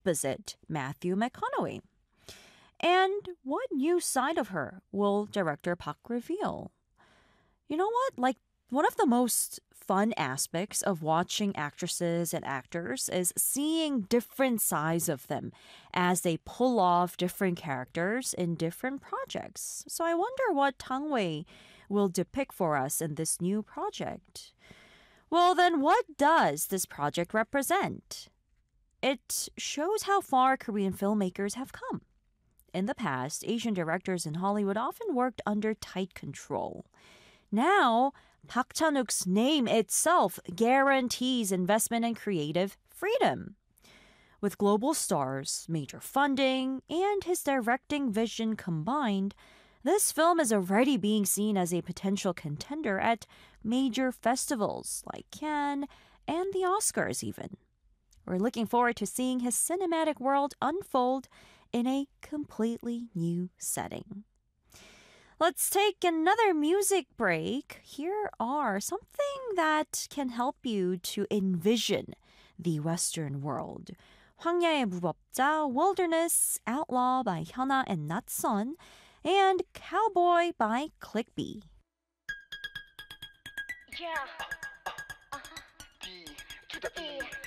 opposite Matthew McConaughey. And what new side of her will director Park reveal? You know what? Like, one of the most fun aspects of watching actresses and actors is seeing different sides of them as they pull off different characters in different projects. So I wonder what Tang Wei will depict for us in this new project. Well, then, what does this project represent? It shows how far Korean filmmakers have come. In the past, Asian directors in Hollywood often worked under tight control. Now, Park Chan-wook's name itself guarantees investment and creative freedom. With global stars, major funding, and his directing vision combined, this film is already being seen as a potential contender at major festivals like Cannes and the Oscars even. We're looking forward to seeing his cinematic world unfold in a completely new setting. Let's take another music break. Here are something that can help you to envision the Western world. 황야의 무법자, Wilderness, Outlaw by Hyuna and Natsun, and Cowboy by Clickbee. Yeah. D to the E.